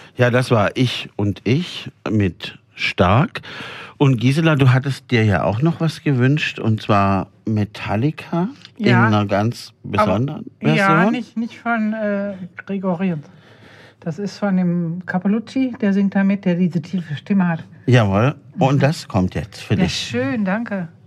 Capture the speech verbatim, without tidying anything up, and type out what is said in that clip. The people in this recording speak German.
Ja, das war Ich und Ich mit Stark. Und Gisela, du hattest dir ja auch noch was gewünscht, und zwar Metallica Ja, in einer ganz besonderen aber, Version. Ja, nicht, nicht von äh, Gregorian. Das ist von dem Capellucci, der singt da mit, der diese tiefe Stimme hat. Jawohl, und das kommt jetzt für Ja, dich. schön, danke.